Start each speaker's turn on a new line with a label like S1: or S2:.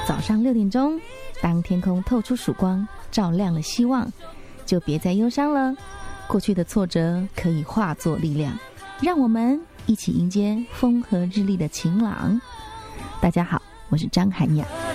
S1: 早上6点钟，当天空透出曙光，照亮了希望，就别再忧伤了。过去的挫折可以化作力量，让我们一起迎接风和日丽的晴朗。大家好，我是张涵雅。